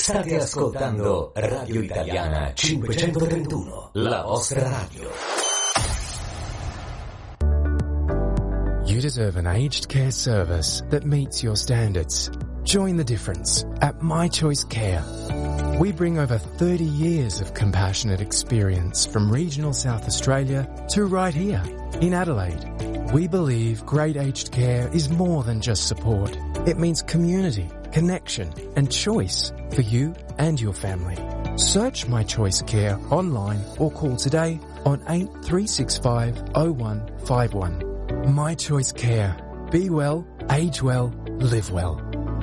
State ascoltando Radio Italiana 531, la vostra radio. You deserve an aged care service that meets your standards. Join the difference at My Choice Care. We bring over 30 years of compassionate experience from regional South Australia to right here in Adelaide. We believe great aged care is more than just support. It means community, connection and choice for you and your family. Search My Choice Care online or call today on 8365 0151. My Choice Care. Be well, age well, live well.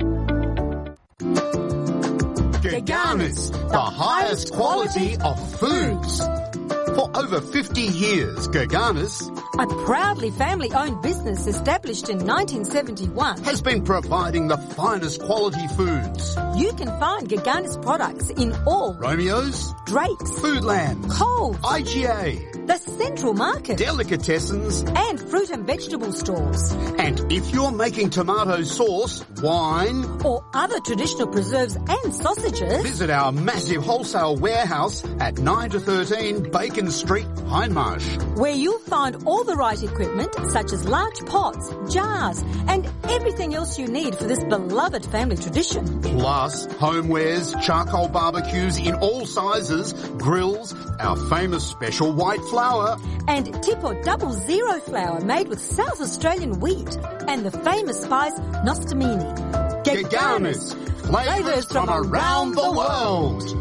Gaganas, the highest quality of foods. For over 50 years, Gaganas, a proudly family-owned business established in 1971, has been providing the finest quality foods. You can find Gaganas products in all Romeo's, Drake's, Foodland, Coles, IGA, the Central Market, Delicatessens, and fruit and vegetable stores. And if you're making tomato sauce, wine, or other traditional preserves and sausages, visit our massive wholesale warehouse at 9 to 13 Bacon Street, Hindmarsh, where you'll find all the right equipment such as large pots, jars and everything else you need for this beloved family tradition. Plus homewares, charcoal barbecues in all sizes, grills, our famous special white flour and tip or double zero flour made with South Australian wheat and the famous spice Nostamini. Gaganas, flavours from around the world.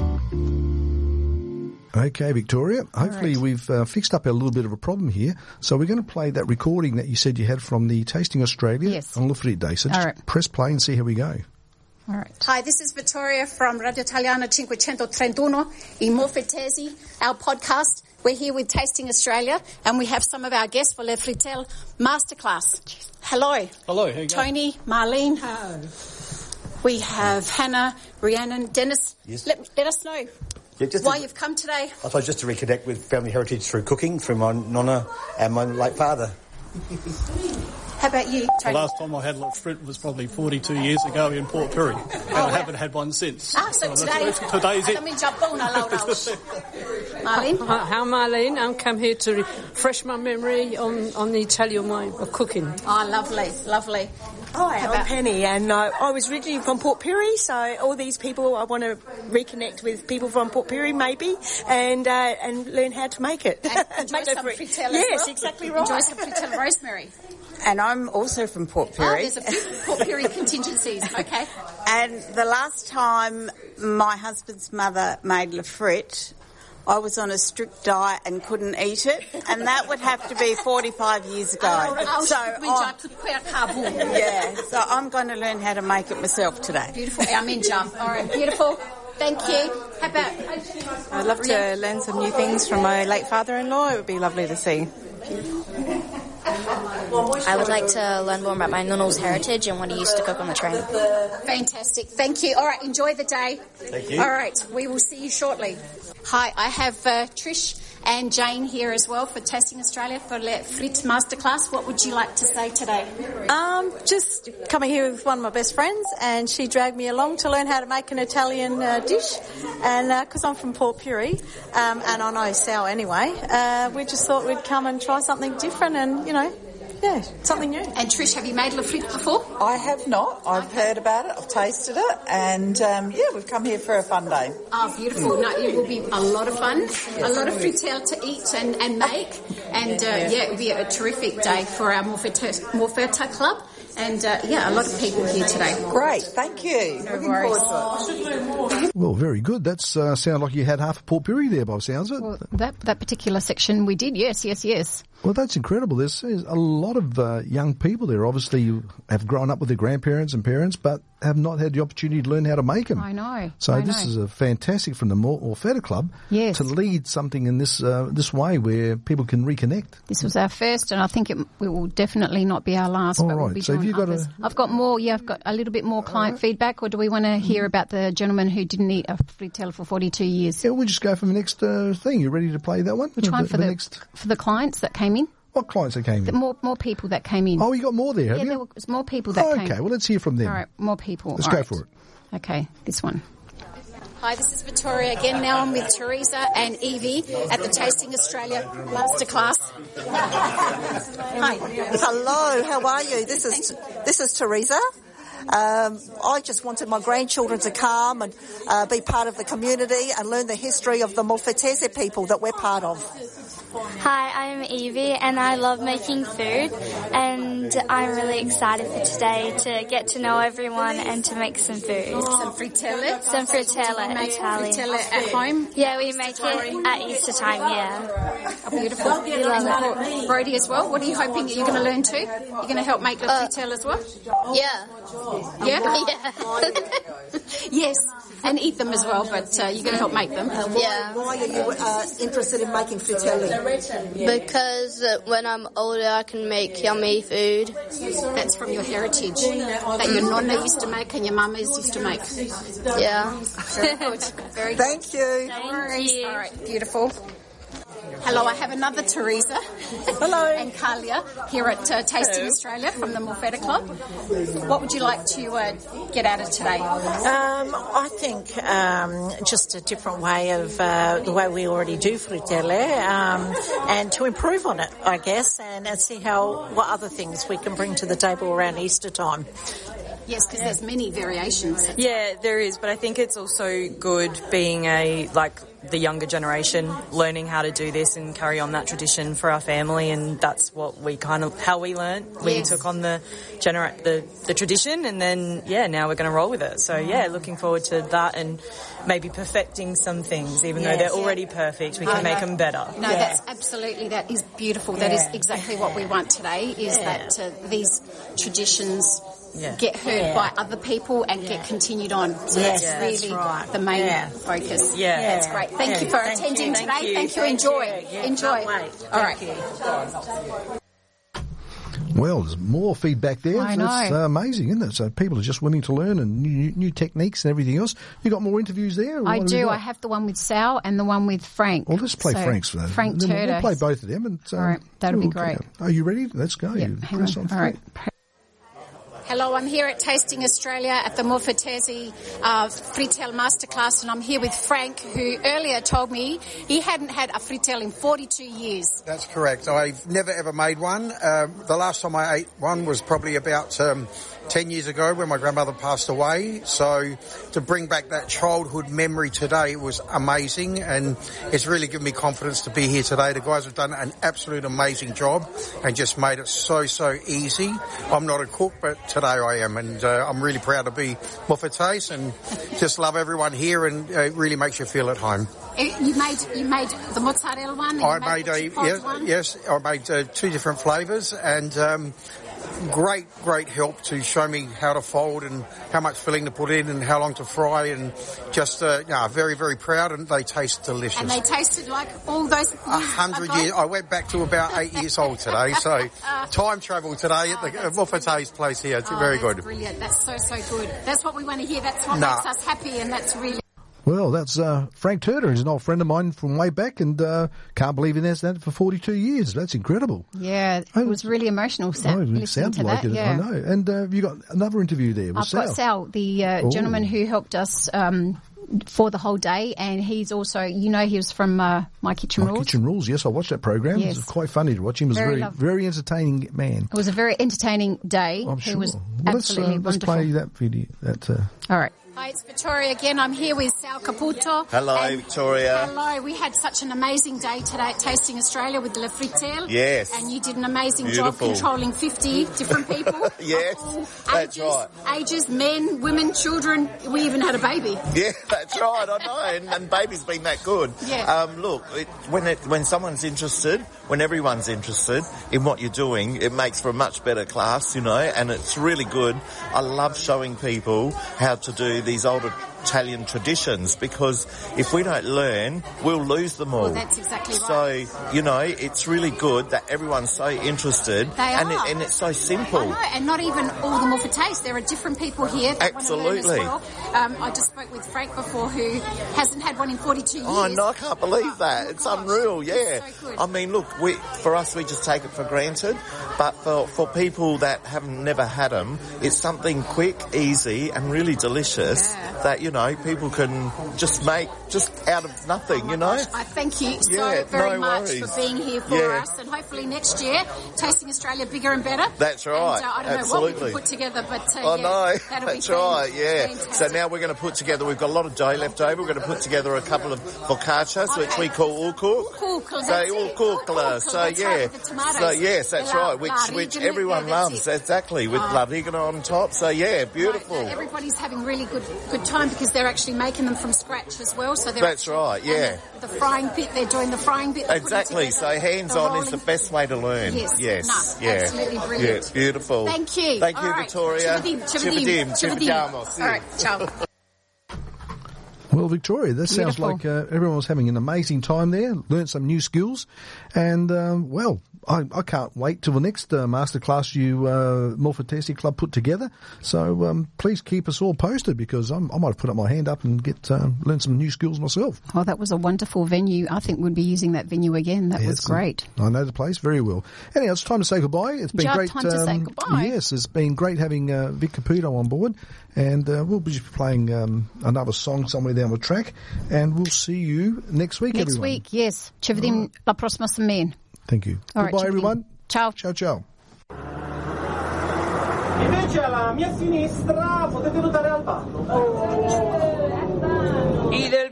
Okay, Victoria. Hopefully we've fixed up a little bit of a problem here. So we're going to play that recording that you said you had from the Tasting Australia on Le Frit Day. So just press play and see how we go. All right. Hi, this is Vittoria from Radio Italiana 531 in Morfettesi, our podcast. We're here with Tasting Australia and we have some of our guests for Le Fritel Masterclass. Hello. Hello. How you Tony, Marlene. Hello. We have Hannah, Rhiannon, Dennis. Yes. Let us know. Yeah, why you've come today? I suppose just to reconnect with family heritage through cooking, through my nonna and my late father. How about you, Tony? The last time I had Le Frit was probably 42 years ago in Port Pirie, and I haven't had one since. So today's it. Marlene? Hi, Marlene. I'm come here to refresh my memory on the Italian way of cooking. Oh, lovely, lovely. Hi, I'm Penny, and I was originally from Port Pirie, so all these people, I want to reconnect with people from Port Pirie, maybe, and learn how to make it. And enjoy some frittelle. Yes, well. Exactly right. Enjoy some frittelle, Rosemary. And I'm also from Port Pirie. Oh, there's a few Port Pirie contingencies. Okay. And the last time my husband's mother made Le Frit, I was on a strict diet and couldn't eat it, and that would have to be 45 years ago. So I'm going to learn how to make it myself today. Beautiful. All right, beautiful. Thank you. How about? I'd love to learn some new things from my late father-in-law. It would be lovely to see. I would like to learn more about my nonna's heritage and what he used to cook on the train. Fantastic. Thank you. All right, enjoy the day. Thank you. All right, we will see you shortly. Hi, I have Trish and Jane here as well for Tasting Australia for Le Frit Masterclass. What would you like to say today? Just coming here with one of my best friends, and she dragged me along to learn how to make an Italian dish. And because I'm from Port Pirie, and I know Sal anyway, we just thought we'd come and try something different and, something new. And Trish, have you made Le Frit before? I have not. I've heard about it. I've tasted it. And, we've come here for a fun day. Oh, beautiful. No, it will be a lot of fun. A lot of frittelle to eat and make. And, it will be a terrific day for our Morfetta Club. And, a lot of people here today. Great. Thank you. No worries. Well, very good. That sounded like you had half a Port Pirie there by the sounds of it. Well, that particular section we did, yes. Well, that's incredible. There's a lot of young people there, obviously, who have grown up with their grandparents and parents, but have not had the opportunity to learn how to make them. I know. So this is a fantastic from the Morfetta Club to lead something in this way where people can reconnect. This was our first, and I think it will definitely not be our last. All but right. We'll be So have you got I've got more. Yeah, I've got a little bit more client feedback, or do we want to hear about the gentleman who didn't eat a frittelle for 42 years? Yeah, we'll just go for the next thing. You ready to play that one? Which one for the clients that came in? What clients that came in? More people that came in. Oh, you got more there, have you? There was more people that came. Okay, well, let's hear from them. All right, more people. Let's go for it. Okay, this one. Hi, this is Victoria again. Now I'm with Teresa and Evie at the Tasting Australia Masterclass. Hi. Hello, how are you? This is Teresa. I just wanted my grandchildren to come and be part of the community and learn the history of the Mofetese people that we're part of. Hi, I'm Evie and I love making food, and I'm really excited for today to get to know everyone and to make some food. Some frittelle? Some frittelle Italian. Frittelle at home? Yeah, we make it at Easter time, yeah. Oh, beautiful. We love it. Brody as well, what are you hoping that you're going to learn too? You're going to help make the frittelle as well? Yeah. Yeah? Yeah. Yes, and eat them as well, but you're going to help make them. Yeah. Why are you interested in making frittelle? Because when I'm older I can make yummy food. That's from your heritage that your nonna used to make and your mamas used to make. Yeah. Very good. Very good. Thank you. Thank you. All right, beautiful. Hello, I have another Teresa. Hello. And Kalia here at Tasting Australia from the Morfetta Club. What would you like to get out of today? I think just a different way of the way we already do frittelle, and to improve on it, I guess, and see what other things we can bring to the table around Easter time. Yes, because there's many variations. Yeah, there is, but I think it's also good being the younger generation, learning how to do this and carry on that tradition for our family, and that's what how we learned. We took on the tradition, and then now we're going to roll with it. So looking forward to that and maybe perfecting some things, even though they're already perfect, we can make them better. No, that is beautiful. That is exactly what we want today, is that these traditions get heard by other people and get continued on. So that's really the main focus. Yeah. That's great. Thank you for attending today. Thank you. Enjoy. Enjoy. All right. Well, there's more feedback there. I know. It's amazing, isn't it? So people are just willing to learn and new techniques and everything else. You got more interviews there? I do. I have the one with Sal and the one with Frank. Well, let's play Frank's. Frank Turner. Turner. We'll play both of them. And, all right, that'll be great. Are you ready? Let's go. Yep, hang on. All right. Hello, I'm here at Tasting Australia at the Mofetese Frittelle Masterclass, and I'm here with Frank, who earlier told me he hadn't had a frittelle in 42 years. That's correct. I've never ever made one. The last time I ate one was probably about 10 years ago when my grandmother passed away. So to bring back that childhood memory today was amazing, and it's really given me confidence to be here today. The guys have done an absolute amazing job and just made it so easy. I'm not a cook, but today I am, and I'm really proud to be Mofetese and just love everyone here, and it really makes you feel at home. You made the mozzarella one? I made two different flavours, and great help to show me how to fold and how much filling to put in and how long to fry, and just very, very proud, and they taste delicious. And they tasted like all those 100 years. I went back to about 8 years old today, so time travel today at the Mofetese place here. It's very good. Brilliant. That's so good. That's what we want to hear. That's what makes us happy, and that's really... Well, that's Frank Turner. He's an old friend of mine from way back, and can't believe he has that for 42 years. That's incredible. Yeah, it was really emotional. It sounded like it. Yeah. I know. And you got another interview there with Sal. I've got Sal, the gentleman who helped us for the whole day, and he's also, he was from My Kitchen Rules. My Kitchen Rules, yes, I watched that program. Yes. It was quite funny to watch him. He was very entertaining man. It was a very entertaining day. I'm sure. He was absolutely let's wonderful. play that video. All right. Hi, it's Victoria again. I'm here with Sal Caputo. Hello, Victoria. Hello. We had such an amazing day today at Tasting Australia with the Le Frittelle. Yes. And you did an amazing job controlling 50 different people. Yes, that's right. Ages, men, women, children. We even had a baby. Yeah, that's right. I know. And baby's been that good. Yeah. Look, when someone's interested, when everyone's interested in what you're doing, it makes for a much better class, and it's really good. I love showing people how to do these older Italian traditions, because if we don't learn, we'll lose them all. Well, that's exactly right. So, it's really good that everyone's so interested. And it's so simple. I know, and not even all the Mofetese. There are different people here that Absolutely. want to learn as well. I just spoke with Frank before, who hasn't had one in 42 years. Oh, no, I can't believe that. It's unreal, yeah. So good. I mean, look, for us, we just take it for granted. But for people that have never had them, it's something quick, easy, and really delicious that, people can just make just out of nothing, you know. I thank you so very much for being here for us, and hopefully next year, Tasting Australia bigger and better. That's right. And, I don't know what we can put together, but I know. that'll That's be right. Yeah. fantastic. So now we're going to put together. We've got a lot of dough left over. We're going to put together a couple of focaccias, which we call ukuk. So yeah. So yes, that's right. Which everyone loves. Exactly, with larigano on top. So yeah, beautiful. Right, everybody's having really good time because they're actually making them from scratch as well. So that's right. Yeah. The frying bit, they're doing the frying bit. Exactly. So hands-on is the best way to learn. Yes. Absolutely brilliant. Yeah, beautiful. Thank you. Thank you, Victoria. Chivadim. All right, ciao. Well, Victoria, this sounds like everyone was having an amazing time there, learnt some new skills, and, I can't wait till the next masterclass you Mulfetesi Club put together. So please keep us all posted, because I might put up my hand up and get learn some new skills myself. Oh, that was a wonderful venue. I think we'll be using that venue again. That was great. I know the place very well. Anyhow, it's time to say goodbye. It's been great. Time to say goodbye. Yes, it's been great having Vic Caputo on board, and we'll be playing another song somewhere down the track, and we'll see you next week, everyone. Next week, yes. Ciao, la prossima settimana. Thank you. Goodbye, everyone. Ciao. Ciao, ciao. Invece alla mia sinistra potete notare al ballo.